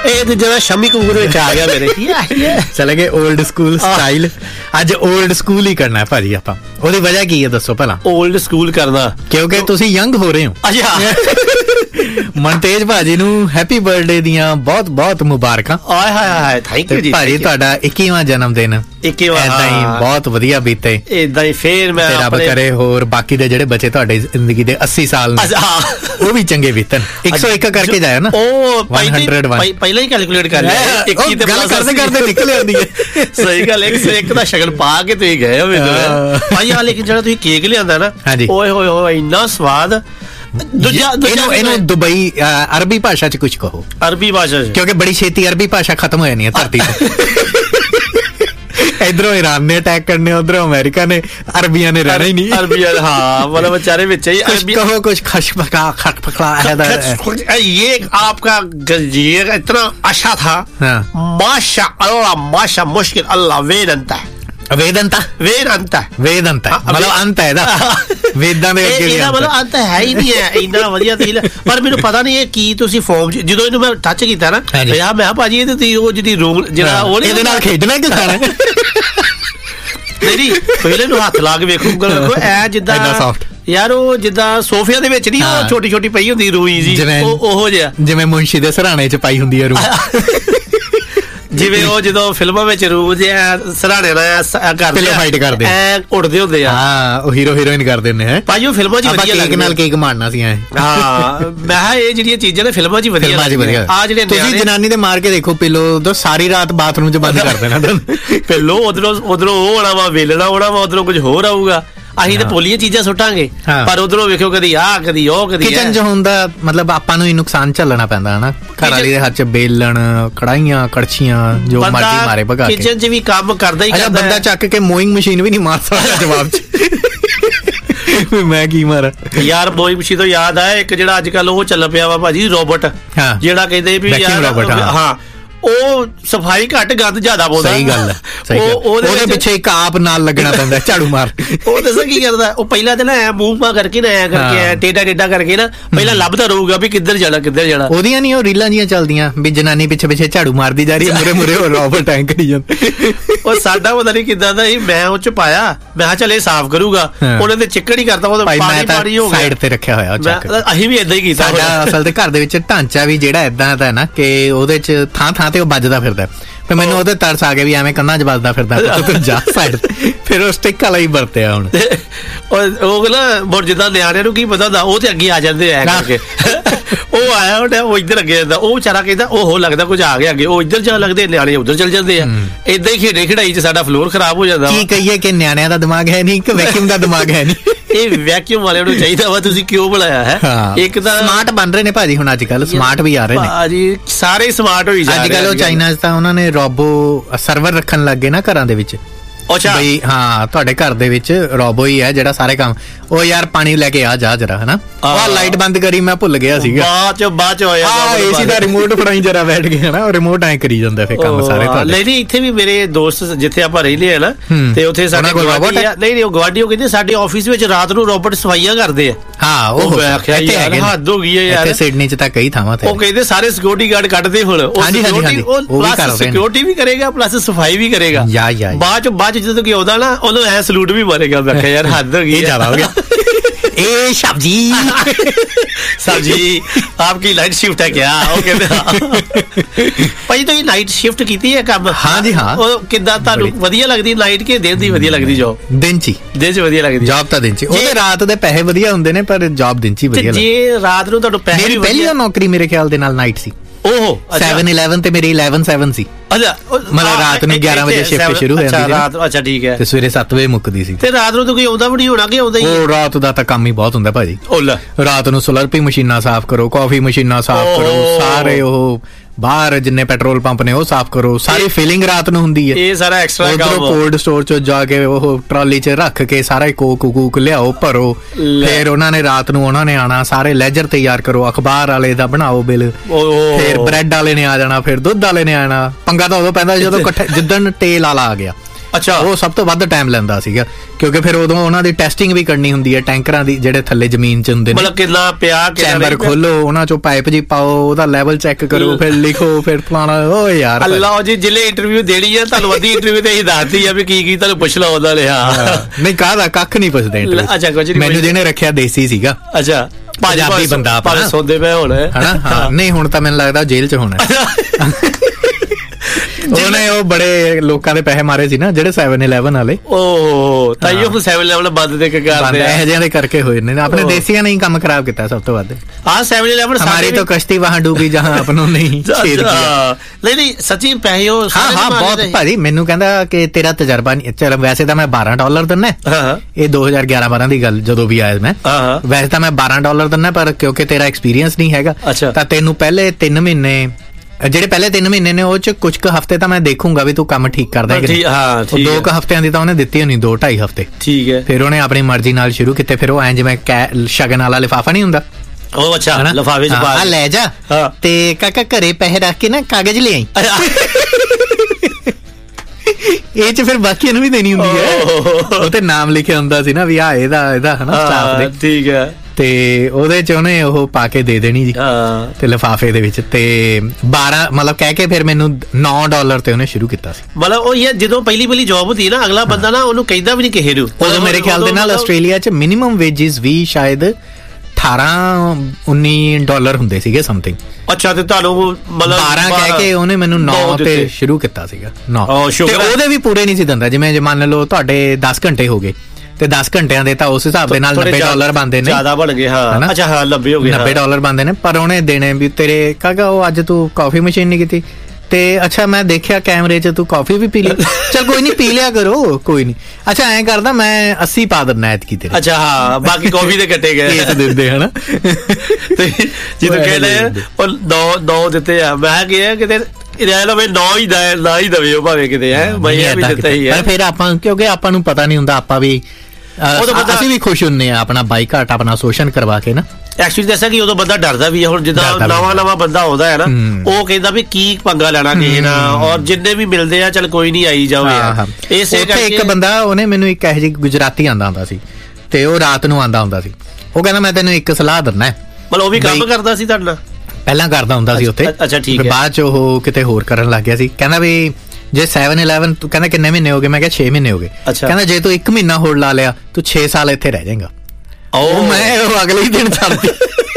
ਇਹ ਜਿਹੜਾ ਸ਼ਮੀ ਕਪੂਰ ਵਿੱਚ ਆ ਗਿਆ ਮੇਰੇ ਚਲੇ ਗਏ ਓਲਡ ਸਕੂਲ ਸਟਾਈਲ। ਅੱਜ ਓਲਡ ਸਕੂਲ ਹੀ ਕਰਨਾ ਭਾਜੀ ਆਪਾਂ। ਉਹਦੀ ਵਜ੍ਹਾ ਕੀ ਹੈ ਦੱਸੋ ਭਲਾ? ਓਲਡ ਸਕੂਲ ਕਰਨਾ ਕਿਉਂਕਿ ਤੁਸੀਂ ਯੰਗ ਹੋ ਰਹੇ ਹੋ। ਮਨਤੇਜ ਭਾਜੀ ਨੂੰ ਹੈਪੀ ਬਰਥਡੇ ਦੀਆਂ ਬਹੁਤ ਬਹੁਤ ਮੁਬਾਰਕਾਂ। ਆਏ ਹਾਏ ਹਾਏ, ਥੈਂਕ ਯੂ ਜੀ ਭਾਜੀ। ਤੁਹਾਡਾ 21ਵਾਂ ਜਨਮ ਦਿਨ ਏਦਾਂ ਹੀ ਬਹੁਤ ਵਧੀਆ ਬੀਤੇ। ਏਦਾਂ ਹੀ ਫੇਰ ਮੈਂ ਰੱਬ ਕਰੇ ਹੋਰ ਬਾਕੀ ਦੇ ਜਿਹੜੇ ਬੱਚੇ ਤੁਹਾਡੇ ਜ਼ਿੰਦਗੀ ਦੇ 80 ਸਾਲ ਉਹ ਵੀ ਚੰਗੇ ਬੀਤਣ। 101 ਕਰਕੇ ਜਾਇਆ ਨਾ, ਉਹ ਪਹਿਲਾਂ ਹੀ ਕੈਲਕੂਲੇਟ ਕਰ ਲਿਆ। 21 ਤੇ ਗੱਲ ਕਰਦੇ ਕਰਦੇ ਨਿਕਲ ਆਉਂਦੀ ਹੈ। ਸਹੀ ਗੱਲ। 101 ਦਾ ਸ਼ਗਨ ਪਾ ਕੇ ਤੁਸੀਂ ਗਏ ਹੋ ਭਾਈ। ਆ ਲੇਕਿਨ ਜਿਹੜਾ ਤੁਸੀਂ ਕੇਕ ਲਿਆਂਦਾ ਨਾ, ਓਏ ਹੋਏ ਹੋਏ ਇੰਨਾ ਸਵਾਦ। ਇਹਨੂੰ ਦੁਬਈ ਅਰਬੀ ਭਾਸ਼ਾ ਚ ਕੁਝ ਕਹੋ। ਅਰਬੀ ਭਾਸ਼ਾ ਚ, ਕਿਉਂਕਿ ਬੜੀ ਛੇਤੀ ਅਰਬੀ ਭਾਸ਼ਾ ਖਤਮ ਹੋ ਜਾਣੀ ਹੈ ਧਰਤੀ ਤੇ। ਇਧਰੋਂ ਈਰਾਨ ਨੇ ਅਟੈਕ ਕਰਨੇ, ਉਧਰੋਂ ਅਮਰੀਕਾ ਨੇ, ਅਰਬੀਆਂ ਨੇ ਰਹਿਣਾ ਹੀ ਨਹੀਂ। ਅਰਬੀਆਂ ਹਾਂ ਮਤਲਬ बेचारे ਵਿੱਚ ही कहो कुछ खशपका खटपकला है। ये आपका ये इतना अच्छा था। माशा अल्लाह माशा मुश्किल अल्लाह वेदंता ਵੇਦਾਂਤਾ ਮਤਲਬ ਅੰਤ ਹੈ ਇਹਦਾ। ਵੇਦਾਂ ਦੇ ਅੱਗੇ ਇਹਦਾ ਮਤਲਬ ਅੰਤ ਹੈ ਹੀ ਨਹੀਂ ਹੈ। ਇੰਨਾ ਵਧੀਆ ਤੁਸੀਂ ਪਰ ਮੈਨੂੰ ਪਤਾ ਨਹੀਂ ਇਹ ਕੀ ਤੁਸੀਂ ਫੋਰਮ ਜਦੋਂ ਇਹਨੂੰ ਮੈਂ ਟੱਚ ਕੀਤਾ ਨਾ ਯਾਰ ਮੈਂ ਭਾਜੀ ਇਹ ਤੇ ਉਹ ਜਿਹੜੀ ਰੂਲ ਜਿਹੜਾ ਉਹ ਇਹਦੇ ਨਾਲ ਖੇਡਣਾ ਕਿ ਖਾਣਾ ਨਹੀਂ ਪਹਿਲੇ ਨੂੰ ਹੱਥ ਲਾ ਕੇ ਵੇਖੂਗਾ ਐ ਜਿੱਦਾਂ ਯਾਰ ਉਹ ਜਿੱਦਾਂ ਸੋਫਿਆਂ ਦੇ ਵਿੱਚ ਨਹੀਂ ਉਹ ਛੋਟੀ ਛੋਟੀ ਪਈ ਹੁੰਦੀ ਰੂਈ ਜੀ ਉਹੋ ਜਿਹਾ ਜਿਵੇਂ ਮੁੰਸ਼ੀ ਦੇ ਸਰਾਣੇ ਚ ਪਾਈ ਹੁੰਦੀ ਹੈ ਰੂਈ। ਜਿਵੇਂ ਉਹ ਜਦੋਂ ਫਿਲਮਾਂ ਵਿੱਚ ਰੂਜ ਸਰਾਣੇ ਨਾਲ ਫਾਈਟ ਕਰਦੇ ਉੱਡਦੇ ਹੁੰਦੇ ਆ। ਹਾਂ ਉਹ ਹੀਰੋ ਹੀਰੋਇਨ ਕਰਦੇ ਨੇ ਹੈ ਭਾਈ। ਉਹ ਫਿਲਮਾਂ 'ਚ ਵਧੀਆ ਕੇਕ ਨਾਲ ਕੇਕ ਮਾਰਨਾ ਸੀ। ਹਾਂ ਮੈਂ ਇਹ ਜਿਹੜੀਆਂ ਚੀਜ਼ਾਂ ਨੇ ਫਿਲਮਾਂ 'ਚ ਵਧੀਆ ਆ। ਜਿਹੜੇ ਤੁਸੀਂ ਜਨਾਨੀ ਦੇ ਮਾਰ ਕੇ ਦੇਖੋ ਪਿੱਲੋ ਸਾਰੀ ਰਾਤ ਬਾਥਰੂਮ 'ਚ ਬੰਦ ਕਰ ਦੇਣਾ ਪਿੱਲੋ। ਉਧਰੋਂ ਉਹ ਆਉਣਾ ਵਾ ਵੇਲਣਾ ਆਉਣਾ ਵਾ, ਉਧਰੋਂ ਕੁਝ ਹੋਰ ਆਊਗਾ। ਅਸੀਂ ਤਾਂ ਪੋਲੀਆਂ ਚੀਜ਼ਾਂ ਸੁੱਟਾਂਗੇ ਪਰ ਉਧਰੋਂ ਵੇਖੋ ਕਦੀ ਆਹ ਕਦੀ ਉਹ ਕਦੀ ਕਿਚਨ 'ਚ ਹੁੰਦਾ। ਮਤਲਬ ਆਪਾਂ ਨੂੰ ਹੀ ਨੁਕਸਾਨ ਝੱਲਣਾ ਪੈਂਦਾ ਹਨਾ। ਘਰ ਵਾਲੀ ਦੇ ਹੱਥ 'ਚ ਬੇਲਣ ਕੜਾਹੀਆਂ ਕੜਛੀਆਂ ਜੋ ਮਰਜ਼ੀ ਮਾਰੇ ਭਗਾ ਕੇ। ਕਿਚਨ 'ਚ ਵੀ ਕੰਮ ਕਰਦਾ ਹੀ ਕਰਦਾ। ਬੰਦਾ ਚੱਕ ਕੇ ਮੋਇੰਗ ਮਸ਼ੀਨ ਵੀ ਨਹੀਂ ਮਾਰ ਸਕਦਾ ਜਵਾਬ 'ਚ। ਮੈਂ ਕੀ ਮਾਰਾਂ ਯਾਰ। ਮੋਇੰਗ ਮਸ਼ੀਨ ਤੋਂ ਯਾਦ ਆਇਆ ਇੱਕ ਜਿਹੜਾ ਅੱਜ ਕੱਲ ਉਹ ਚੱਲ ਪਿਆ ਵਾ ਭਾਜੀ ਰੋਬੋਟ, ਜਿਹੜਾ ਕਹਿੰਦੇ ਵੀ ਹਾਂ ਉਹ ਸਫਾਈ ਘੱਟ ਗੰਦ ਜ਼ਿਆਦਾ ਪਾਉਂਦਾ। ਸਹੀ ਗੱਲ ਹੈ। ਉਹਦੇ ਪਿੱਛੇ ਇੱਕ ਆਪ ਨਾਲ ਲੱਗਣਾ ਪੈਂਦਾ ਝਾੜੂ ਮਾਰ। ਉਹ ਦੱਸਾਂ ਕੀ ਕਰਦਾ ਉਹ ਪਹਿਲਾਂ ਤੇ ਨਾ ਐ ਮੂੰਹ ਪਾ ਕਰਕੇ ਨਾ ਐ ਕਰਕੇ ਟੇਡਾ ਟੇਡਾ ਕਰਕੇ ਨਾ ਪਹਿਲਾਂ ਲੱਭਦਾ ਰਹੂਗਾ ਵੀ ਕਿੱਧਰ ਜਾਣਾ ਕਿੱਧਰ ਜਾਣਾ। ਉਹਦੀਆਂ ਨਹੀਂ ਉਹ ਰੀਲਾਂ ਜੀਆਂ ਚੱਲਦੀਆਂ ਵੀ ਜਨਾਨੀ ਪਿੱਛੇ ਪਿੱਛੇ ਝਾੜੂ ਮਾਰਦੀ ਜਾ ਰਹੀ ਹੈ, ਮੁਰੇ ਮੁਰੇ ਉਹ ਰੋਬੋਟ ਐਂ ਕਰੀ ਜਾਂਦਾ। ਉਹ ਸਾਡਾ ਪਤਾ ਨਹੀਂ ਕਿੱਦਾਂ ਦਾ ਸੀ। ਮੈਂ ਉਹ ਚ ਪਾਇਆ, ਮੈਂ ਕਿਹਾ ਚੱਲ ਇਹ ਸਾਫ਼ ਕਰੂਗਾ। ਉਹਨੇ ਤੇ ਚਿੱਕੜ ਹੀ ਕਰਤਾ, ਉਹ ਪਾਣੀ ਪਾਣੀ ਹੋ ਗਿਆ। ਸਾਈਡ ਤੇ ਰੱਖਿਆ ਹੋਇਆ ਅਸੀਂ ਵੀ ਏਦਾਂ ਹੀ ਕੀਤਾ। ਸਾਡਾ ਅਸਲ ਤੇ ਘਰ ਦੇ ਵਿੱਚ ਢਾਂਚਾ ਵੀ ਜਿਹੜਾ ਏਦਾਂ ਦਾ ਨਾ ਕਿ ਉਹਦੇ ਚ ਥਾਂ ਥਾਂ ਤੇ ਉਹ ਵੱਜਦਾ ਫਿਰਦਾ। ਫਿਰ ਮੈਨੂੰ ਉਹਦੇ ਤਰਸ ਆ ਗਿਆ ਵੀ ਐਵੇਂ ਕੰਨਾਂ 'ਚ ਵੱਜਦਾ ਫਿਰਦਾ ਜਾ ਸਾਈਡ। ਫਿਰ ਉਹ ਸਟਿੱਕ ਵਾਲਾ ਹੀ ਵਰਤਿਆ ਹੁਣ। ਉਹ ਨਾ ਮੁੜ ਜਿੱਦਾਂ ਨਿਆਣਿਆਂ ਨੂੰ ਕੀ ਪਤਾ ਹੁੰਦਾ ਉਹ ਤੇ ਅੱਗੇ ਆ ਜਾਂਦੇ ਐ ਕਰਕੇ। ਉਹ ਆਇਆ ਹੁੰਦਾ ਉਹ ਇੱਧਰ ਅੱਗੇ ਜਾਂਦਾ, ਉਹ ਵਿਚਾਰਾ ਕਹਿੰਦਾ ਉਹ ਲੱਗਦਾ ਕੁਝ ਆ ਗਿਆ ਅੱਗੇ, ਉਹ ਇੱਧਰ ਜਾ ਲੱਗਦੇ ਨਿਆਣੇ ਉੱਧਰ ਚਲ ਜਾਂਦੇ ਆ। ਏਦਾਂ ਹੀ ਖੇਡੇ ਖਿਡਾਈ 'ਚ ਸਾਡਾ ਫਲੋਰ ਖਰਾਬ ਹੋ ਜਾਂਦਾ। ਕੀ ਕਹੀਏ ਕਿ ਨਿਆਣਿਆਂ ਦਾ ਦਿਮਾਗ ਹੈ ਨਹੀਂ ਕਿ ਵੈਕਿਊਮ ਦਾ ਦਿਮਾਗ ਹੈ ਨਹੀਂ। ਇਹ ਵੈਕਿਊਮ ਵਾਲਿਆਂ ਨੂੰ ਚਾਹੀਦਾ ਵਾ ਤੁਸੀਂ ਕਿਉਂ ਬੁਲਾਇਆ ਹੈ। ਇੱਕ ਤਾਂ ਸਮਾਰਟ ਬਣ ਰਹੇ ਨੇ ਭਾਜੀ ਹੁਣ ਅੱਜ ਕੱਲ, ਸਮਾਰਟ ਵੀ ਆ ਰਹੇ ਨੇ ਭਾਜੀ, ਸਾਰੇ ਸਮਾਰਟ ਹੋਈ ਜਾ ਰਹੇ ਅੱਜ ਕੱਲ। ਉਹ ਚਾਈਨਾ 'ਚ ਤਾਂ ਉਹਨਾਂ ਨੇ ਰੋਬੋ ਸਰਵਰ ਰੱਖਣ ਲੱਗ ਗਏ ਨਾ ਘਰਾਂ ਦੇ ਵਿੱਚ। ਬਈ ਹਾਂ ਤੁਹਾਡੇ ਘਰ ਦੇ ਵਿੱਚ ਰੋਬੋ ਹੀ ਹੈ ਜਿਹੜਾ ਸਾਰੇ ਕੰਮ। ਉਹ ਯਾਰ ਪਾਣੀ ਲੈ ਕੇ ਆ ਜਾ ਜਰਾ ਹਨਾ। ਆਹ ਲਾਈਟ ਬੰਦ ਕਰੀ ਮੈਂ ਭੁੱਲ ਗਿਆ ਸੀਗਾ। ਬਾਅਦ ਚ ਹੋਇਆ ਏਸੀ ਦਾ ਰਿਮੋਟ ਫੜਾਈ ਜਰਾ ਬੈਠ ਕੇ ਹਨਾ। ਉਹ ਰਿਮੋਟ ਐ ਕਰੀ ਜਾਂਦਾ ਫਿਰ ਕੰਮ ਸਾਰੇ ਤੁਹਾਡੇ। ਨਹੀਂ ਇੱਥੇ ਵੀ ਮੇਰੇ ਦੋਸਤ ਜਿੱਥੇ ਆਪਾਂ ਰਹਿੰਦੇ ਆ ਨਾ ਤੇ ਉੱਥੇ ਸਾਡੇ ਨਹੀਂ ਉਹ ਗਵਾਂਢੀ ਉਹ ਕਹਿੰਦੇ ਸਾਡੇ ਆਫਿਸ ਵਿੱਚ ਰਾਤ ਨੂੰ ਰੋਬੋਟ ਸਫਾਈਆਂ ਕਰਦੇ ਆ। ਹਾਂ ਉਹ ਹੱਦ ਹੋ ਗਈ ਹੈ ਯਾਰ। ਸਿਡਨੀ ਚ ਤਾਂ ਕਈ ਥਾਵਾਂ ਤੇ ਉਹ ਕਹਿੰਦੇ ਸਾਰੇ ਸਿਕਿਉਰਿਟੀ ਗਾਰਡ ਕੱਢਦੇ ਹੁਣ। ਉਹ ਸਿਕਿਉਰਿਟੀ ਵੀ ਕਰੇਗਾ ਪਲੱਸ ਸਫਾਈ ਵੀ ਕਰੇਗਾ। ਬਾਅਦ ਜਦੋਂ ਕਿ ਆਉਂਦਾ ਨਾ ਉਹਨੂੰ ਐ ਸਲੂਟ ਵੀ ਮਾਰੇਗਾ। ਮੈਂ ਕਿਹਾ ਯਾਰ ਹੱਦ ਹੋ ਗਈ, ਜ਼ਿਆਦਾ ਹੋ ਗਿਆ। ਇਹ ਸਬਜੀ ਸਬਜੀ ਆਪਕੀ ਨਾਈਟ ਸ਼ਿਫਟ ਹੈ ਕਿਆ? ਉਹ ਕਹਿੰਦੇ ਭਾਈ ਤੁਸੀਂ ਨਾਈਟ ਸ਼ਿਫਟ ਕੀਤੀ ਹੈ ਕੰਮ? ਹਾਂ ਜੀ ਹਾਂ। ਉਹ ਕਿੱਦਾਂ ਤੁਹਾਨੂੰ ਵਧੀਆ ਲੱਗਦੀ ਨਾਈਟ ਕਿ ਦਿਨ ਦੀ ਵਧੀਆ ਲੱਗਦੀ ਜੋਬ? ਦਿਨ ਚ ਵਧੀਆ ਲੱਗਦੀ ਜੋਬ ਤਾਂ ਦਿਨ ਚ। ਉਹਦੇ ਰਾਤ ਦੇ ਪੈਸੇ ਵਧੀਆ ਹੁੰਦੇ ਨੇ ਪਰ ਜੋਬ ਦਿਨ ਚ ਹੀ ਵਧੀਆ ਲੱਗਦੀ। ਜੇ ਰਾਤ ਨੂੰ ਤੁਹਾਨੂੰ ਪੈਸੇ ਮੇਰੀ ਪਹਿਲੀ ਨੌਕਰੀ ਮੇਰੇ ਖਿਆਲ ਦੇ ਨਾਲ ਨਾਈਟ ਸੀ। ਉਹ 7-11 ਤੇ ਮੇਰੀ 11-7 ਸੀ। ਅੱਛਾ ਮਤਲਬ ਰਾਤ ਨੂੰ 11 ਵਜੇ ਸ਼ਿਫਟ ਸ਼ੁਰੂ ਹੋ ਜਾਂਦੀ ਹੈ। ਅੱਛਾ ਠੀਕ ਹੈ। ਤੇ ਸਵੇਰੇ 7 ਵਜੇ ਮੁੱਕਦੀ ਸੀ। ਤੇ ਰਾਤ ਨੂੰ ਤਾਂ ਕੋਈ ਆਉਂਦਾ ਵੀ ਨਹੀਂ ਹੋਣਾ ਕਿ ਆਉਂਦਾ ਹੀ? ਉਹ ਰਾਤ ਦਾ ਤਾਂ ਕੰਮ ਹੀ ਬਹੁਤ ਹੁੰਦਾ ਭਾਜੀ। ਰਾਤ ਨੂੰ ਸਲਰਪੀ ਮਸ਼ੀਨਾਂ ਸਾਫ਼ ਕਰੋ, ਕਾਫੀ ਮਸ਼ੀਨਾਂ ਸਾਫ਼ ਕਰੋ, ਸਾਰੇ ਉਹ ਬਾਹਰ ਜਿੰਨੇ ਪੈਟਰੋਲ ਪੰਪ ਨੇ ਉਹ ਸਾਫ਼ ਕਰੋ। ਸਾਰੀ ਫੀਲਿੰਗ ਰਾਤ ਨੂੰ ਹੁੰਦੀ ਹੈ। ਇਹ ਸਾਰਾ ਐਕਸਟਰਾ ਕੰਮ ਕੋਲਡ ਸਟੋਰ ਚ ਜਾ ਕੇ ਉਹ ਟਰਾਲੀ ਚ ਰੱਖ ਕੇ ਸਾਰਾ ਕੋਕ ਲਿਆਓ ਭਰੋ। ਫਿਰ ਉਹਨਾਂ ਨੇ ਰਾਤ ਨੂੰ ਉਹਨਾਂ ਨੇ ਆਣਾ, ਸਾਰੇ ਲੈਜਰ ਤਿਆਰ ਕਰੋ, ਅਖਬਾਰ ਵਾਲੇ ਦਾ ਬਣਾਓ ਬਿੱਲ। ਫਿਰ ਬ੍ਰੈਡ ਵਾਲੇ ਨੇ ਆ ਜਾਣਾ, ਫਿਰ ਦੁੱਧ ਵਾਲੇ ਨੇ ਆਣਾ। ਪੰਗਾ ਤਾਂ ਉਦੋਂ ਪੈਂਦਾ ਜਦੋਂ ਜਿੱਦਣ ਤੇਲ ਵਾਲਾ ਆ ਗਿਆ। ਅੱਛਾ, ਉਹ ਸਭ ਤੋਂ ਵੱਧ ਟਾਈਮ ਲੈਂਦਾ ਸੀਗਾ ਕਿਉਂਕਿ ਫਿਰ ਉਦੋਂ ਉਹਨਾਂ ਦੀ ਟੈਸਟਿੰਗ ਵੀ ਕਰਨੀ ਹੁੰਦੀ ਹੈ ਟੈਂਕਰਾਂ ਦੀ ਜਿਹੜੇ ਥੱਲੇ ਜ਼ਮੀਨ 'ਚ ਹੁੰਦੇ ਨੇ, ਮਤਲਬ ਕਿੰਨਾ ਪਿਆ ਚੈਂਬਰ ਖੋਲੋ, ਉਹਨਾਂ 'ਚੋਂ ਪਾਈਪ ਜੀ ਪਾਓ, ਉਹਦਾ ਲੈਵਲ ਚੈੱਕ ਕਰੋ, ਫਿਰ ਲਿਖੋ, ਫਿਰ ਫਲਾਣਾ। ਓ ਯਾਰ ਅੱਲਾਹ ਜੀ ਜਿਲੇ ਇੰਟਰਵਿਊ ਦੇਣੀ ਹੈ ਤੁਹਾਨੂੰ ਅੱਧੀ ਇੰਟਰਵਿਊ ਤੇ ਅਸੀਂ ਦੱਸਦੀ ਆ ਵੀ ਕੀ ਤੁਹਾਨੂੰ ਪੁੱਛ ਲਓ ਉਹਦਾ ਲਿਆ। ਨਹੀਂ ਕਾਹਦਾ ਕੱਖ ਨਹੀਂ ਪੁੱਛਦੇ ਇੰਟਰਵਿਊ। ਅੱਛਾ ਕੁਝ ਨਹੀਂ, ਮੈਨੂੰ ਜਿਹਨੇ ਰੱਖਿਆ ਦੇਸੀ ਸੀਗਾ। ਅੱਛਾ ਪੰਜਾਬੀ ਬੰਦਾ ਪਰ ਸੌਦੇ ਪਏ ਹੁਣ ਹਨਾ। ਹਾਂ ਨਹੀਂ ਹੁਣ ਤਾਂ ਮੈਨੂੰ ਲੱਗਦਾ ਜੇਲ੍ਹ 'ਚ ਹੋਣਾ। ਉਹਨੇ ਉਹ ਬੜੇ ਲੋਕਾਂ ਦੇ ਪੈਸੇ ਮਾਰੇ ਸੀ ਨਾ ਜਿਹੜੇ 7-11 ਵਾਲੇ। ਉਹ ਤਾਈਓ 7-11 ਬੰਦ ਦੇ ਕੇ ਕਰਦੇ ਆ, ਇਹੋ ਜਿਹੇ ਦੇ ਕਰਕੇ ਹੋਏ ਨੇ। ਆਪਣੇ ਦੇਸੀਆਂ ਨੇ ਹੀ ਕੰਮ ਖਰਾਬ ਕੀਤਾ ਸਭ ਤੋਂ ਵੱਧ। ਹਾਂ 7-11 ਹਮਾਰੀ ਤਾਂ ਕਸ਼ਤੀ ਵਹਾਂ ਡੂਬੀ ਜਹਾਂ ਆਪਨੋਂ ਨਹੀਂ ਛੇਦ ਕੀਆ। ਨਹੀਂ ਸੱਚੀ ਪੈਸੇ ਉਹ ਹਾਂ ਬਹੁਤ ਭਾਜੀ। ਮੈਨੂੰ ਕਹਿੰਦਾ ਕਿ ਤੇਰਾ ਤਜਰਬਾ ਨਹੀਂ। ਚਲ ਵੈਸੇ ਤਾਂ ਮੈਂ $12 ਦਿੰਨਾ, ਇਹ 2011-12 ਦੀ ਗੱਲ ਜਦੋਂ ਵੀ ਆਇਆ ਮੈਂ। ਵੈਸੇ ਤਾਂ ਮੈਂ $12 ਦਿੰਨਾ, ਪਰ ਕਿਉਂਕਿ ਤੇਰਾ ਐਕਸਪੀਰੀਅੰਸ ਨਹੀਂ ਹੈਗਾ ਤਾਂ ਤੈਨੂੰ ਪਹਿਲੇ 3 ਮਹੀਨੇ ਜਿਹੜੇ ਪਹਿਲੇ 3 ਮਹੀਨੇ ਨੇ ਉਹ 'ਚ ਕੁਝ ਕੁ ਹਫ਼ਤੇ ਤਾਂ ਮੈਂ ਦੇਖੂੰਗਾ ਵੀ ਤੂੰ ਕੰਮ ਠੀਕ ਕਰਦਾ ਹੈ ਕਿ ਨਹੀਂ। 2 ਕੁ ਹਫ਼ਤਿਆਂ ਦੀ ਤਾਂ ਉਹਨੇ ਦਿੱਤੀ ਹੋਣੀ, 2-2.5 ਹਫ਼ਤੇ। ਠੀਕ ਹੈ। ਫਿਰ ਉਹਨੇ ਆਪਣੀ ਮਰਜ਼ੀ ਨਾਲ ਸ਼ੁਰੂ ਕੀਤੇ। ਫਿਰ ਉਹ ਐਂ ਜਿਵੇਂ ਸ਼ਗਨ ਵਾਲਾ ਲਿਫਾਫਾ ਨਹੀਂ ਹੁੰਦਾ, ਉਹ ਅੱਛਾ ਲਿਫਾਫੇ 'ਚ ਪਾ ਲੈ ਜਾ ਤੇ ਕਾਕਾ ਘਰੇ ਪੈਸੇ ਰੱਖ ਕੇ ਨਾ ਕਾਗਜ਼ ਲੈ ਆਈ। ਇਹ 'ਚ ਫਿਰ ਬਾਕੀਆਂ ਨੂੰ ਵੀ ਦੇਣੀ ਹੁੰਦੀ ਹੈ। ਉਹ ਤੇ ਨਾਮ ਲਿਖਿਆ ਹੁੰਦਾ ਸੀ ਨਾ ਵੀ ਆ ਇਹਦਾ ਹਨਾ ਸਟਾਫ ਦੇ। ਠੀਕ ਹੈ। ਤੇ ਉਹਦੇ 'ਚ ਉਹਨੇ ਉਹ ਪਾ ਕੇ ਦੇ ਦੇਣੀ ਜੀ ਤੇ ਲਿਫਾਫੇ ਦੇ ਵਿੱਚ। ਤੇ 12 ਮਤਲਬ ਕਹਿ ਕੇ ਫਿਰ ਮੈਨੂੰ $9 ਤੇ ਉਹਨੇ ਸ਼ੁਰੂ ਕੀਤਾ ਸੀ। ਮਤਲਬ ਉਹ ਇਹ ਜਦੋਂ ਪਹਿਲੀ ਜੌਬ ਹੁੰਦੀ ਨਾ ਅਗਲਾ ਬੰਦਾ ਨਾ ਉਹਨੂੰ ਕਹਿੰਦਾ ਵੀ ਨਹੀਂ ਕਿਸੇ ਨੂੰ। ਉਦੋਂ ਮੇਰੇ ਖਿਆਲ ਦੇ ਨਾਲ ਆਸਟ੍ਰੇਲੀਆ 'ਚ ਮਿਨੀਮਮ ਵੇਜਿਸ ਵੀ ਸ਼ਾਇਦ $18-19 ਹੁੰਦੇ ਸੀਗੇ ਸਮਥਿੰਗ। ਅੱਛਾ ਤੇ ਤੁਹਾਨੂੰ ਮਤਲਬ 12 ਕਹਿ ਕੇ ਉਹਨੇ ਮੈਨੂੰ 9 ਤੇ ਸ਼ੁਰੂ ਕੀਤਾ ਸੀਗਾ। 9 ਤੇ ਉਹਦੇ ਵੀ ਪੂਰੇ ਨਹੀਂ ਸੀ ਦਿੰਦਾ। ਜਿਵੇਂ ਮੰਨ ਲਓ ਤੁਹਾਡੇ 10 ਘੰਟੇ ਹੋ ਗਏ ਤੇ 10 ਘੰਟਿਆਂ ਦੇ ਤਾਂ ਉਸ ਹਿਸਾਬ ਦੇ ਨਾਲ $90 ਬਣਦੇ ਨੇ। ਜ਼ਿਆਦਾ ਬਣ ਗਏ। ਹਾਂ ਅੱਛਾ ਹਾਂ 90 ਹੋ ਗਏ। $90 ਬਣਦੇ ਨੇ। ਪਰ ਉਹਨੇ ਦੇਣੇ ਵੀ ਤੇਰੇ ਕਾਗਾ ਉਹ ਅੱਜ ਤੂੰ ਕਾਫੀ ਮਸ਼ੀਨ ਨਹੀਂ ਕੀਤੀ ਤੇ ਅੱਛਾ ਮੈਂ ਦੇਖਿਆ ਕੈਮਰੇ 'ਚ ਤੂੰ ਕਾਫੀ ਵੀ ਪੀ ਲਈ। ਚਲ ਕੋਈ ਨਹੀਂ ਪੀ ਲਿਆ ਕਰੋ ਕੋਈ ਨਹੀਂ। ਅੱਛਾ ਐਂ ਕਰਦਾ ਮੈਂ 80 ਪਾ ਦਿੰਦਾ ਐਤਕੀ ਤੇਰੇ। ਅੱਛਾ ਹਾਂ ਬਾਕੀ ਕਾਫੀ ਦੇ ਕੱਟੇ ਗਏ ਦਿੰਦੇ ਹਨਾ। ਤੇ ਜਦੋਂ ਕਹਿੰਦੇ ਉਹ 2 ਦਿੱਤੇ ਆ ਮੈਂ ਕਿਹਾ ਕਿਤੇ ਲਵੇ 9 ਹੀ ਨਾ ਹੀ ਦਵੇ ਉਹ ਭਾਵੇਂ ਕਿਤੇ ਹੈ ਮੈਂ ਵੀ ਦਿੱਤਾ ਹੀ ਹੈ। ਫਿਰ ਆਪਾਂ ਕਿਉਂਕਿ ਆਪਾਂ ਨੂੰ ਪਤਾ ਨਹੀਂ ਹੁੰਦਾ ਆਪਾਂ ਵੀ ਅਸੀਂ ਵੀ ਖੁਸ਼ ਹੁੰਨੇ ਆ ਆਪਣਾ ਬਾਈਕਾਟ ਆਪਣਾ ਸ਼ੋਸ਼ਣ ਕਰਵਾ ਕੇ ਨਾ। ਐਕਚੁਅਲੀ ਦੱਸਿਆ ਕਿ ਉਦੋਂ ਬੰਦਾ ਡਰਦਾ ਵੀ ਹੈ। ਹੁਣ ਜਿੱਦਾਂ ਨਵਾਂ ਬੰਦਾ ਆਉਂਦਾ ਹੈ ਨਾ ਉਹ ਕਹਿੰਦਾ ਵੀ ਕੀ ਪੰਗਾ ਲੈਣਾ ਕਿਸੇ ਨਾਲ ਔਰ ਜਿੰਨੇ ਵੀ ਮਿਲਦੇ ਆ ਚਲ ਕੋਈ ਨਹੀਂ ਆਈ ਜਾਓ ਯਾਰ। ਇਸੇ ਕਰਕੇ ਇੱਕ ਬੰਦਾ ਉਹਨੇ ਮੈਨੂੰ ਇੱਕ ਇਹੋ ਜਿਹੀ ਗੁਜਰਾਤੀ ਆਂਦਾ ਹੁੰਦਾ ਸੀ ਤੇ ਉਹ ਰਾਤ ਨੂੰ ਆਂਦਾ ਹੁੰਦਾ ਸੀ। ਉਹ ਕਹਿੰਦਾ ਮੈਂ ਤੈਨੂੰ ਇੱਕ ਸਲਾਹ ਦਿੰਦਾ। ਮਤਲਬ ਉਹ ਵੀ ਕੰਮ ਕਰਦਾ ਸੀ ਤੁਹਾਡੇ ਨਾਲ ਪਹਿਲਾਂ ਕਰਦਾ ਹੁੰਦਾ ਸੀ ਉੱਥੇ। ਅੱਛਾ ਠੀਕ ਹੈ। ਬਾਅਦ ਚ ਉਹ ਕਿਤੇ ਹੋਰ ਕਰਨ ਲੱਗ ਗਿਆ ਸੀ। ਕਹਿੰਦਾ ਵੀ ਜੇ 7-11 ਤੂੰ ਕਹਿੰਦਾ ਕਿੰਨੇ ਮਹੀਨੇ ਹੋ ਗਏ? ਮੈਂ ਕਿਹਾ 6 ਮਹੀਨੇ ਹੋ ਗਏ। ਕਹਿੰਦਾ ਜੇ ਤੂੰ 1 ਮਹੀਨਾ ਹੋਰ ਲਾ ਲਿਆ ਤੂੰ 6 ਸਾਲ ਇੱਥੇ ਰਹਿ ਜਾਏਗਾ। ਮੈਂ ਉਹ ਅਗਲੇ ਹੀ ਦਿਨ ਛੱਡਦੀ।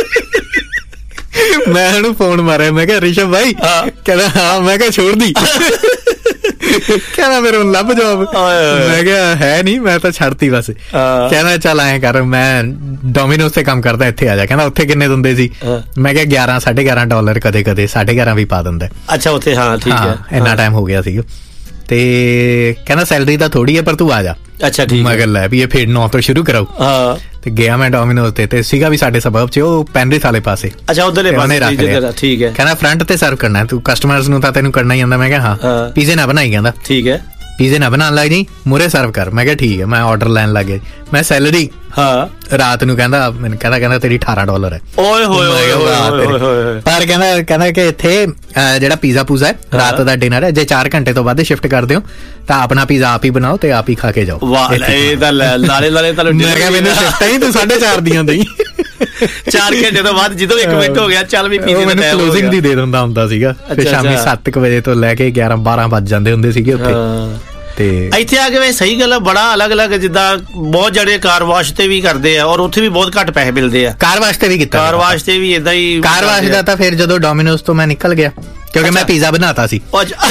ਮੈਂ ਉਹਨੂੰ ਫੋਨ ਮਾਰਿਆ ਮੈਂ ਕਿਹਾ ਰਿਸ਼ਵ ਭਾਈ? ਕਹਿੰਦਾ ਹਾਂ। ਮੈਂ ਕਿਹਾ ਛੋੜ ਦੀ। ਕਹਿੰਦਾ ਫਿਰ ਹੁਣ ਲੱਭ ਜਵਾਬ। ਮੈਂ ਕਿਹਾ ਹੈ ਨਹੀਂ ਮੈਂ ਤਾਂ ਛੱਡਤੀ ਬਸ। ਕਹਿੰਦਾ ਚੱਲ ਐਂ ਕਰ ਮੈਂ ਡੋਮੀਨੋਜ਼ ਤੇ ਕੰਮ ਕਰਦਾ ਇੱਥੇ ਆ ਜਾ। ਕਹਿੰਦਾ ਉੱਥੇ ਕਿੰਨੇ ਦਿੰਦੇ ਸੀ? ਮੈਂ ਕਿਹਾ $11-11.5 ਕਦੇ 11.5 ਵੀ ਪਾ ਦਿੰਦਾ। ਅੱਛਾ ਉੱਥੇ ਹਾਂ ਠੀਕ ਹੈ ਇੰਨਾ ਟਾਈਮ ਹੋ ਗਿਆ ਸੀ। ਤੇ ਕਹਿੰਦਾ ਸੈਲਰੀ ਤਾਂ ਥੋੜੀ ਹੈ ਪਰ ਤੂੰ ਆ ਜਾ। ਅੱਛਾ ਠੀਕ। ਮੈਂ ਕਿਹਾ ਲੈ ਵੀ ਇਹ ਫਿਰ 9 ਤੋਂ ਸ਼ੁਰੂ ਕਰਾਓ। ਤੇ ਗਿਆ ਮੈਂ ਡੋਮੀਨੋਜ਼ ਤੇ ਸੀਗਾ ਵੀ ਸਾਡੇ ਸਬਬ 'ਚ ਉਹ ਪੈਂਰਿਥ ਵਾਲੇ ਪਾਸੇ। ਅੱਛਾ ਉਧਰਲੇ ਪਾਸੇ ਠੀਕ ਹੈ। ਕਹਿੰਦਾ ਫਰੰਟ ਤੇ ਸਰਵ ਕਰਨਾ ਤੂੰ ਕਸਟਮਰਸ ਨੂੰ ਤਾਂ ਤੈਨੂੰ ਕਰਨਾ ਹੀ ਆਉਂਦਾ। ਮੈਂ ਕਿਹਾ ਹਾਂ। ਪੀਜ਼ੇ ਨਾ ਬਣਾਈ ਕਹਿੰਦਾ। ਠੀਕ ਹੈ। ਪੀਜ਼ੇ ਨਾ ਬਣਾਉਣ ਲੱਗ ਜੀ ਮੂਹਰੇ ਸਰਵ ਕਰ। ਮੈਂ ਕਿਹਾ ਠੀਕ ਹੈ। ਮੈਂ ਆਰਡਰ ਲੈਣ ਲੱਗ ਗਿਆ। ਮੈਂ ਸੈਲਰੀ ਰਾਤ ਨੂੰ ਕਹਿੰਦਾ ਮੈਨੂੰ ਕਹਿੰਦਾ ਤੇਰੀ $18 ਹੈ। ਓਏ ਹੋਏ। ਪਰ ਕਹਿੰਦਾ ਕਿ ਇੱਥੇ ਜਿਹੜਾ ਪੀਜ਼ਾ ਪੂਜ਼ਾ ਹੈ ਰਾਤ ਦਾ ਡਿਨਰ ਹੈ ਜੇ 4 ਘੰਟੇ ਤੋਂ ਵੱਧ ਸ਼ਿਫਟ ਕਰਦੇ ਹੋ ਤਾਂ ਆਪਣਾ ਪੀਜ਼ਾ ਆਪ ਹੀ ਬਣਾਓ ਤੇ ਆਪ ਹੀ ਖਾ ਕੇ ਜਾਓ। ਇਹ ਤਾਂ ਲਾਲੇ ਮੈਂ ਕਿਹਾ ਮੈਨੂੰ ਸ਼ਿਫਟ ਹੀ ਤੂੰ 4:30 ਦੀਆਂ ਦੇਈ। 4 ਘੰਟੇ ਤੋਂ ਬਾਅਦ ਜਦੋਂ 1 ਮਿੰਟ ਹੋ ਗਿਆ ਚੱਲ ਵੀ ਪੀਜ਼ੇ ਦਾ ਟਾਈਮ ਕਲੋਜ਼ਿੰਗ ਦੀ ਦੇ ਦਿੰਦਾ ਹੁੰਦਾ ਸੀਗਾ। ਫਿਰ ਸ਼ਾਮੀ 7 ਵਜੇ ਤੋਂ ਲੈ ਕੇ 11-12 ਵੱਜ ਜਾਂਦੇ ਹੁੰਦੇ ਸੀਗੇ ਉੱਥੇ। ਤੇ ਇੱਥੇ ਆ ਕੇ ਸਹੀ ਗੱਲ ਆ ਬੜਾ ਅਲੱਗ-ਅਲੱਗ ਜਿੱਦਾਂ ਬਹੁਤ ਜਿਹੜੇ ਕਾਰ ਵਾਸ਼ ਤੇ ਵੀ ਕਰਦੇ ਆ ਔਰ ਉੱਥੇ ਵੀ ਬਹੁਤ ਘੱਟ ਪੈਸੇ ਮਿਲਦੇ ਆ। ਕਾਰ ਵਾਸ਼ ਤੇ ਵੀ ਕੀਤਾ। ਕਾਰ ਵਾਸ਼ ਤੇ ਵੀ ਏਦਾਂ ਹੀ। ਕਾਰ ਵਾਸ਼ ਦਾ ਤਾਂ ਫਿਰ ਜਦੋਂ ਡੋਮੀਨੋਜ਼ ਤੋਂ ਮੈਂ ਨਿਕਲ ਗਿਆ ਕਿਉਂਕਿ ਮੈਂ ਪੀਜ਼ਾ ਬਣਾਤਾ ਸੀ।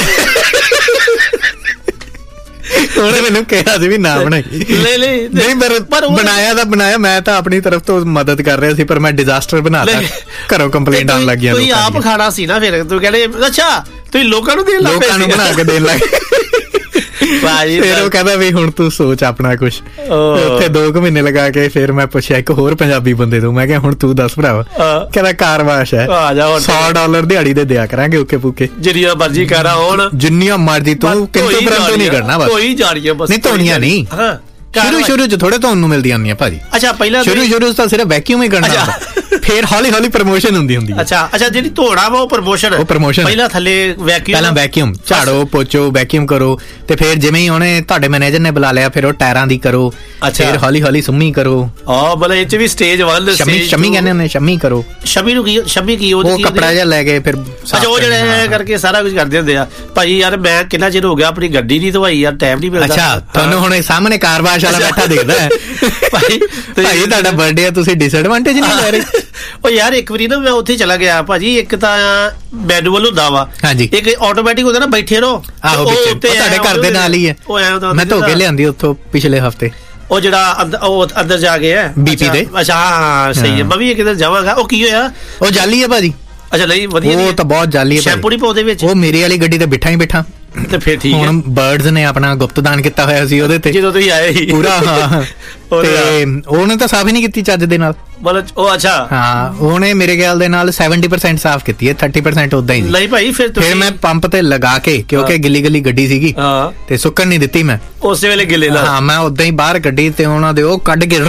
ਉਹਨੇ ਮੈਨੂੰ ਕਿਹਾ ਸੀ ਵੀ ਨਾ ਬਣਾਈ। ਨਹੀਂ ਪਰ ਬਣਾਇਆ ਮੈਂ ਤਾਂ ਆਪਣੀ ਤਰਫ ਤੋਂ ਮਦਦ ਕਰ ਰਿਹਾ ਸੀ ਪਰ ਮੈਂ ਡਿਜ਼ਾਸਟਰ ਬਣਾਤਾ। ਘਰੋਂ ਕੰਪਲੇਂਟ ਆਉਣ ਲੱਗੀਆਂ। ਤੁਸੀਂ ਆਪ ਖਾਣਾ ਸੀ ਨਾ ਫਿਰ ਤੂੰ ਕਹਿੰਦੇ ਅੱਛਾ ਤੁਸੀਂ ਲੋਕਾਂ ਨੂੰ ਦੇਣ ਲੱਗ ਪਏ। ਲੋਕਾਂ ਨੂੰ ਬਣਾ ਕੇ ਦੇਣ ਲੱਗ ਫਿਰ ਉਹ ਕਹਿੰਦਾ ਵੀ ਹੁਣ ਤੂੰ ਸੋਚ ਆਪਣਾ ਕੁਛ। ਉੱਥੇ 2 ਮਹੀਨੇ ਲਗਾ ਕੇ ਫਿਰ ਮੈਂ ਪੁੱਛਿਆ ਇੱਕ ਹੋਰ ਪੰਜਾਬੀ ਬੰਦੇ ਤੋਂ। ਮੈਂ ਕਿਹਾ ਹੁਣ ਤੂੰ ਦੱਸ ਭਰਾਵਾ। ਕਹਿੰਦਾ ਕਾਰ ਵਾਸ਼ ਹੈ $100 ਦਿਹਾੜੀ ਦੇ ਦਿਆ ਕਰਾਂਗੇ ਓਕੇ ਪੁੱਕੇ ਜਿੰਨੀਆਂ ਮਰਜ਼ੀ ਕਰਾਂ ਹੁਣ ਜਿੰਨੀਆਂ ਮਰਜ਼ੀ ਤੂੰ ਕਿੰਤੂ ਪਰੰਤੂ ਨਹੀਂ ਕਰਨਾ ਬਸ। ਕੋਈ ਜਾ ਰਹੀ ਹੈ ਬਸ ਨਹੀਂ ਧੋਣੀਆਂ ਨਹੀਂ ਸ਼ੁਰੂ ਚ ਥੋੜੇ ਤੁਹਾਨੂੰ ਮਿਲਦੀਆਂ ਹੁੰਦੀਆਂ ਭਾਜੀ। ਅੱਛਾ ਪਹਿਲਾਂ ਸ਼ੁਰੂ ਤਾਂ ਸਿਰਫ ਵੈਕਿਊਮ ਹੀ ਕਰਨਾ ਹੁੰਦਾ, ਫਿਰ ਹੌਲੀ ਪ੍ਰਮੋਸ਼ਨ ਹੁੰਦੀ ਹੈ। ਅੱਛਾ ਜਿਹੜੀ ਧੋਣਾ ਵਾ ਉਹ ਪ੍ਰਮੋਸ਼ਨ ਪਹਿਲਾਂ ਥੱਲੇ ਵੈਕਿਊਮ, ਪਹਿਲਾਂ ਵੈਕਿਊਮ ਝਾੜੋ ਪੋਚੋ ਵੈਕਿਊਮ ਕਰੋ, ਤੇ ਫਿਰ ਜਿਵੇਂ ਹੀ ਉਹਨੇ ਤੁਹਾਡੇ ਮੈਨੇਜਰ ਨੇ ਬੁਲਾ ਲਿਆ ਫਿਰ ਉਹ ਟਾਇਰਾਂ ਦੀ ਕਰੋ, ਫਿਰ ਹੌਲੀ ਸੁੰਮੀ ਕਰੋ। ਮਤਲਬ ਇਹ ਚ ਵੀ ਸਟੇਜ 1 ਸ਼ਮੀ ਕਹਿੰਦੇ ਹੁੰਦੇ, ਸ਼ਮੀ ਕਰੋ। ਸ਼ਮੀ ਕੀ ਉਹ ਕੱਪੜਾ ਜਿਹਾ ਲੈ ਕੇ ਫਿਰ ਉਹ ਜਿਹੜੇ ਕਰਕੇ ਸਾਰਾ ਕੁਝ ਕਰਦੇ ਹੁੰਦੇ ਆ ਭਾਜੀ। ਯਾਰ ਮੈਂ ਕਿੰਨਾ ਚਿਰ ਹੋ ਗਿਆ ਆਪਣੀ ਗੱਡੀ ਨਹੀਂ ਧਵਾਈ ਯਾਰ, ਟਾਈਮ ਨਹੀਂ ਮਿਲਦਾ। ਅੱਛਾ ਤੁਹਾਨੂੰ ਹੁਣ ਸਾਹਮਣੇ ਕਾਰ ਵਾਸ਼ ਵਾਲਾ ਬੈਠਾ ਦਿਖਦਾ ਭਾਈ ਤੁਹਾਡਾ ਬਰਥਡੇ ਆ, ਤੁਸੀਂ ਡਿਸਐਡਵਾਂਟੇਜ ਨਹੀਂ ਲੈ ਰਹੇ। ਉਹ ਯਾਰ ਇੱਕ ਵਾਰੀ ਨਾ ਮੈਂ ਉੱਥੇ ਚਲਾ ਗਿਆ ਭਾਜੀ, ਇੱਕ ਤਾਂ ਮੈਨੂਅਲ ਹੁੰਦਾ ਵਾ, ਇੱਕ ਆਟੋਮੈਟਿਕ ਹੁੰਦਾ ਨਾ ਬੈਠੇ ਰਹੋ। ਤੁਹਾਡੇ ਘਰ ਦੇ ਨਾਲ ਹੀ ਹੈ, ਮੈਂ ਧੋ ਕੇ ਲਿਆਂਦੀ ਉੱਥੋਂ ਪਿਛਲੇ ਹਫਤੇ। ਉਹ ਜਿਹੜਾ ਅੰਦਰ ਜਾ ਕੇ ਹੈ BP ਦੇ। ਅੱਛਾ ਹਾਂ ਸਹੀ ਹੈ, ਮੈਂ ਵੀ ਕਿਤੇ ਜਾਵਾਂਗਾ। ਉਹ ਕੀ ਹੋਇਆ? ਉਹ ਜਾਲੀ ਹੈ ਭਾਜੀ। ਅੱਛਾ ਨਹੀਂ ਵਧੀਆ, ਉਹ ਤਾਂ ਬਹੁਤ ਜਾਲੀ ਹੈ। ਸ਼ੈਂਪੂ ਨਹੀਂ ਪਾਉਂਦੇ ਵਿੱਚ? ਉਹ ਮੇਰੀ ਵਾਲੀ ਗੱਡੀ ਤੇ ਬਿਠਾ ਹੀ ਬਿਠਾ ਤੇ ਫਿਰ ਠੀਕ ਹੈ। ਹੁਣ ਬਰਡਸ ਨੇ ਆਪਣਾ ਗੁਪਤਦਾਨ ਕੀਤਾ ਹੋਇਆ ਸੀ ਉਹਦੇ ਤੇ ਜਦੋਂ ਤੁਸੀਂ ਆਏ ਸੀ ਪੂਰਾ। ਹਾਂ ਤੇ ਉਹਨੇ ਤਾਂ ਸਾਫ਼ ਹੀ ਨਹੀਂ ਕੀਤੀ ਚੱਜ ਦੇ ਨਾਲ। ਉਹ ਅੱਛਾ ਹਾਂ ਉਹਨੇ ਮੇਰੇ ਖਿਆਲ ਦੇ ਨਾਲ 70% ਸਾਫ਼ ਕੀਤੀ ਹੈ, 30% ਉਦਾਂ ਹੀ। ਨਹੀਂ ਭਾਈ ਫਿਰ ਮੈਂ ਪੰਪ ਤੇ ਲਗਾ ਕੇ, ਕਿਉਂਕਿ ਗਿੱਲੀ ਗੱਡੀ ਸੀਗੀ ਤੇ ਸੁੱਕਣ ਨਹੀਂ ਦਿੱਤੀ ਮੈਂ ਉਸੇ ਵੇਲੇ ਗਿੱਲੇ ਨਾਲ। ਹਾਂ ਮੈਂ ਉਦਾਂ ਹੀ ਬਾਹਰ ਕੱਢੀ ਤੇ ਉਹਨਾਂ ਦੇ ਉਹ ਕੱਢ ਕੇ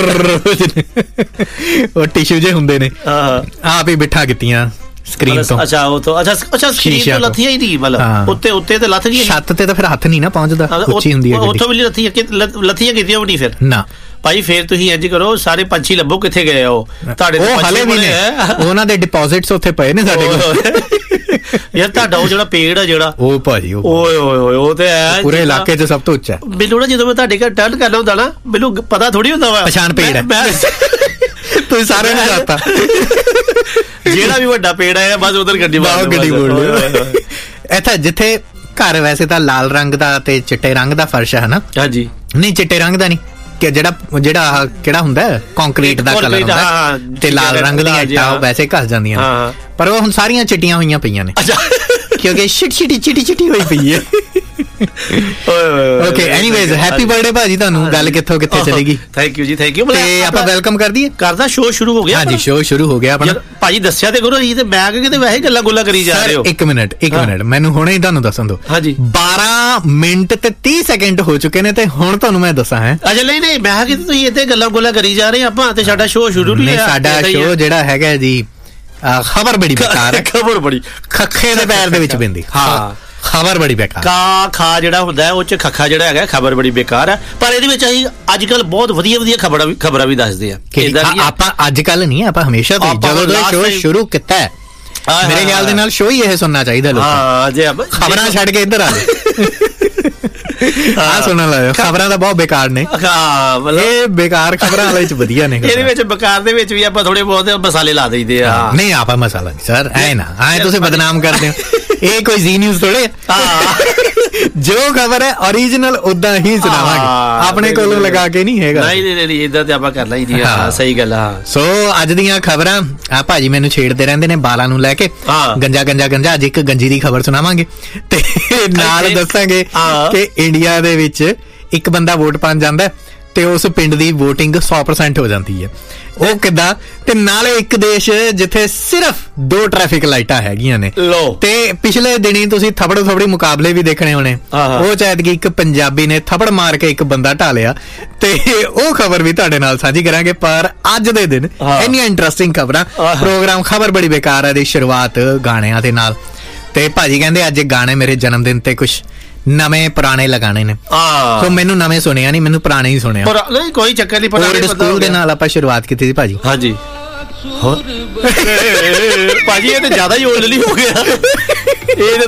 ਉਹ ਟਿਸ਼ੂ ਜੇ ਹੁੰਦੇ ਨੇ ਆਪ ਹੀ ਬਿਠਾ ਕੀਤੀਆਂ ਸਕਰੀਨ ਤੋਂ। ਅੱਛਾ ਉਹ ਤੋਂ ਅੱਛਾ ਸਕਰੀਨ ਤੋਂ ਲੱਥੀਆਂ ਹੀ ਨਹੀਂ, ਮਤਲਬ ਉੱਤੇ ਤੇ ਲੱਥ ਗਈ। ਛੱਤ ਤੇ ਤਾਂ ਫਿਰ ਹੱਥ ਨਹੀਂ ਨਾ ਪਹੁੰਚਦਾ, ਉੱਚੀ ਹੁੰਦੀ ਹੈ ਗੱਡੀ। ਉੱਥੋਂ ਵੀ ਲੱਥੀਆਂ ਕੀਤੀਆਂ ਵੀ ਨਹੀਂ ਫਿਰ ਨਾ ਭਾਈ। ਫਿਰ ਤੁਸੀਂ ਇੰਜ ਕਰੋ, ਸਾਰੇ ਪੰਛੀ ਲੱਭੋ ਕਿੱਥੇ ਗਏ ਉਹ ਤੁਹਾਡੇ। ਉਹ ਹਲੇ ਵੀ ਨੇ, ਉਹਨਾਂ ਦੇ ਡਿਪੋਜ਼ਿਟਸ ਉੱਥੇ ਪਏ ਨੇ ਸਾਡੇ ਕੋਲ। ਯਾਰ ਤੁਹਾਡਾ ਉਹ ਜਿਹੜਾ ਪੇੜ ਆ ਜਿਹੜਾ ਉਹ ਭਾਜੀ ਓਏ ਉਹ ਤੇ ਹੈ ਪੂਰੇ ਇਲਾਕੇ 'ਚ ਸਭ ਤੋਂ ਉੱਚਾ। ਮੈਨੂੰ ਨਾ ਜਦੋਂ ਮੈਂ ਤੁਹਾਡੇ ਘਰ ਟਰਨ ਕਰਨਾ ਹੁੰਦਾ ਨਾ, ਮੈਨੂੰ ਪਤਾ ਥੋੜੀ ਹੁੰਦਾ ਵਾ ਪਛਾਣ ਪੇੜ ਹੈ, ਤੁਸੀਂ ਸਾਰਿਆਂ ਨੂੰ ਜਾਣਦਾ। ਜਿਹੜਾ ਵੀ ਵੱਡਾ ਪੇੜ ਆਇਆ ਬਸ ਉਧਰ ਗੱਡੀ ਬੋਲ ਲਿਓ। ਇੱਥੇ ਜਿੱਥੇ ਘਰ ਵੈਸੇ ਤਾਂ ਲਾਲ ਰੰਗ ਦਾ ਤੇ ਚਿੱਟੇ ਰੰਗ ਦਾ ਫਰਸ਼ ਹੈ ਨਾ। ਹਾਂਜੀ ਨਹੀਂ ਚਿੱਟੇ ਰੰਗ ਦਾ ਨਹੀਂ, ਕਿ ਜਿਹੜਾ ਕਿਹੜਾ ਹੁੰਦਾ ਕੰਕਰੀਟ ਦਾ ਕਲਰ ਹੁੰਦਾ, ਤੇ ਲਾਲ ਰੰਗ ਦੀਆਂ ਇੱਟਾਂ ਉਹ ਵੈਸੇ ਘਸ ਜਾਂਦੀਆਂ ਨੇ, ਪਰ ਉਹ ਹੁਣ ਸਾਰੀਆਂ ਚਿੱਟੀਆਂ ਹੋਈਆਂ ਪਈਆਂ ਨੇ ਕਿਉਂਕਿ ਚਿੱਟੀ ਹੋਈ ਪਈ ਹੈ। ਓਕੇ ਐਨੀਵੇਜ਼ ਹੈਪੀ ਬਰਥਡੇ ਭਾਜੀ ਤੁਹਾਨੂੰ। ਗੱਲ ਕਿੱਥੇ ਚਲੀ ਗਈ? ਥੈਂਕ ਯੂ ਜੀ, ਥੈਂਕ ਯੂ। ਤੇ ਆਪਾਂ ਵੈਲਕਮ ਕਰ ਦਈਏ। ਕਰਦਾ ਸ਼ੋਅ ਸ਼ੁਰੂ ਹੋ ਗਿਆ? ਹਾਂਜੀ ਸ਼ੋਅ ਸ਼ੁਰੂ ਹੋ ਗਿਆ ਆਪਣਾ। ਭਾਜੀ ਦੱਸਿਆ ਤੇ ਕਰੋ ਜੀ, ਤੇ ਮੈਂ ਕਿਤੇ ਵੈਸੇ ਗੱਲਾਂ ਗੁੱਲਾਂ ਕਰੀ ਜਾ ਰਹੇ ਹੋ। ਇੱਕ ਮਿੰਟ ਮੈਨੂੰ ਹੁਣੇ ਹੀ ਤੁਹਾਨੂੰ ਦੱਸਣ ਦਿਓ। ਹਾਂਜੀ 12 ਮਿੰਟ ਤੇ 30 ਸੈਕਿੰਡ ਹੋ ਚੁੱਕੇ ਨੇ ਤੇ ਹੁਣ ਤੁਹਾਨੂੰ ਮੈਂ ਦੱਸਾਂ ਹੈ। ਅੱਛਾ ਨਹੀਂ ਮੈਂ ਕਿਤੇ ਤੁਸੀਂ ਇੱਥੇ ਗੱਲਾਂ ਗੁੱਲਾਂ ਕਰੀ ਜਾ ਰਹੇ ਆਪਾਂ ਤੇ ਸਾਡਾ ਸ਼ੋਅ ਸ਼ੁਰੂ ਨਹੀਂ ਹੋਇਆ। ਸਾਡਾ ਸ਼ੋਅ ਜਿਹੜਾ ਹੈਗਾ ਜੀ ਖਬਰ ਬੜੀ ਬੇਕਾਰ ਹੈ। ਖਬਰ ਬੜੀ ਖੱਖੇ ਦੇ ਪੈਰ ਦੇ ਵਿੱਚ ਪੈਂਦੀ। ਹਾਂ ਖਬਰ ਬੜੀ ਬੇਕਾਰ। ਖਾ ਜਿਹੜਾ ਹੁੰਦਾ ਉਹ ਚ ਖੱਖਾ ਜਿਹੜਾ ਹੈਗਾ ਖਬਰ ਬੜੀ ਬੇਕਾਰ ਹੈ, ਪਰ ਇਹਦੇ ਵਿੱਚ ਅਸੀਂ ਅੱਜ ਕੱਲ ਬਹੁਤ ਵਧੀਆ ਖਬਰਾਂ ਵੀ ਦੱਸਦੇ ਆ। ਆਪਾਂ ਅੱਜ ਕੱਲ ਨਹੀਂ, ਆਪਾਂ ਹਮੇਸ਼ਾ ਤੋਂ ਜਦੋਂ ਦਾ ਸ਼ੋਅ ਸ਼ੁਰੂ ਕੀਤਾ ਮੇਰੇ ਖਿਆਲ ਦੇ ਨਾਲ ਸ਼ੋਅ ਹੀ ਇਹ ਸੁਣਨਾ ਚਾਹੀਦਾ ਲੋਕਾਂ। ਖਬਰਾਂ ਛੱਡ ਕੇ ਇੱਧਰ ਆ ਆ ਸੁਣਨ ਲਾਇਓ। ਖਬਰਾਂ ਤਾਂ ਬਹੁਤ ਬੇਕਾਰ ਨੇ, ਇਹ ਬੇਕਾਰ ਖਬਰਾਂ ਵਾਲੇ ਚ ਵਧੀਆ ਨੇ। ਇਹਦੇ ਵਿੱਚ ਬੇਕਾਰ ਦੇ ਵਿੱਚ ਵੀ ਆਪਾਂ ਥੋੜੇ ਬਹੁਤ ਮਸਾਲੇ ਲਾ ਦਈਦੇ ਆ। ਨਹੀਂ ਆਪਾਂ ਮਸਾਲਾ ਨਹੀਂ ਸਰ, ਐ ਤੁਸੀਂ ਬਦਨਾਮ ਕਰਦੇ ਹੋ। ਇਹ ਕੋਈ ਜ਼ੀ ਨਿਊਜ਼ ਥੋੜੇ ਜੋ ਖਬਰ ਹੈ ਓਰੀਜਨਲ ਉਦਾਂ ਹੀ ਸੁਣਾਵਾਂਗੇ, ਆਪਣੇ ਕੋਲੋਂ ਲਗਾ ਕੇ ਨਹੀਂ ਹੈਗਾ। ਨਹੀਂ ਇਦਾਂ ਤੇ ਆਪਾਂ ਕਰਨਾ ਹੀ ਨਹੀਂ। ਸਹੀ ਗੱਲ ਆ। ਸੋ ਅੱਜ ਦੀਆਂ ਖਬਰਾਂ ਆ ਭਾਜੀ ਮੈਨੂੰ ਛੇੜਦੇ ਰਹਿੰਦੇ ਨੇ ਬਾਲਾਂ ਨੂੰ ਲੈ ਕੇ। ਗੰਜਾ ਅੱਜ ਇੱਕ ਗੰਜੀ ਦੀ ਖਬਰ ਸੁਣਾਵਾਂਗੇ ਤੇ ਨਾਲ ਦੱਸਾਂਗੇ ਕਿ ਇੰਡੀਆ ਦੇ ਵਿੱਚ ਇੱਕ ਬੰਦਾ ਵੋਟ ਪਾਉਣ ਜਾਂਦਾ ਤੇ ਉਸ ਪਿੰਡ ਦੀ VOTING 100% ਹੋ ਜਾਂਦੀ ਹੈ। ਉਹ ਕਿੱਦਾਂ? ਤੇ ਨਾਲੇ ਇੱਕ ਦੇਸ਼ ਜਿੱਥੇ ਸਿਰਫ 2 ਟ੍ਰੈਫਿਕ ਲਾਈਟਾਂ ਹੈਗੀਆਂ ਨੇ। ਤੇ ਪਿਛਲੇ ਦਿਨੀ ਤੁਸੀਂ ਥੱਪੜੋ ਥੱਪੜੀ ਮੁਕਾਬਲੇ ਵੀ ਦੇਖਣੇ ਹੋਣੇ। ਉਹ ਚਾਹਤ ਕਿ ਇੱਕ ਪੰਜਾਬੀ ਨੇ ਥੱਪੜ ਮਾਰ ਕੇ ਇੱਕ ਬੰਦਾ ਢਾ ਲਿਆ, ਤੇ ਉਹ ਖਬਰ ਵੀ ਤੁਹਾਡੇ ਨਾਲ ਸਾਂਝੀ ਕਰਾਂਗੇ। ਪਰ ਅੱਜ ਦੇ ਦਿਨ ਇੰਨੀਆਂ ਇੰਟਰਸਟਿੰਗ ਖਬਰਾਂ। ਪ੍ਰੋਗਰਾਮ ਖਬਰ ਬੜੀ ਬੇਕਾਰ ਹੈ ਦੀ ਸ਼ੁਰੂਆਤ ਗਾਣਿਆਂ ਦੇ ਨਾਲ। ਤੇ ਭਾਜੀ ਕਹਿੰਦੇ ਅੱਜ ਗਾਣੇ ਮੇਰੇ ਜਨਮ ਦਿਨ ਤੇ ਕੁਛ ਨਵੇਂ ਪੁਰਾਣੇ ਲਗਾਣੇ ਨੇ। ਸੋ ਮੈਨੂੰ ਨਵੇਂ ਸੁਣਿਆ ਨਹੀਂ, ਮੈਨੂੰ ਪੁਰਾਣੇ ਹੀ ਸੁਣਿਆ। ਨਹੀਂ ਕੋਈ ਚੱਕਰ ਨਹੀਂ। ਪੁਰਾਣੇ ਸਕੂਲ ਦੇ ਨਾਲ ਆਪਾਂ ਸ਼ੁਰੂਆਤ ਕੀਤੀ ਸੀ ਭਾਜੀ। ਹਾਂਜੀ ਭਾਜੀ ਇਹ ਤੇ ਜ਼ਿਆਦਾ ਹੀ ਓਲਡ ਹੋ ਗਿਆ। ਇਹ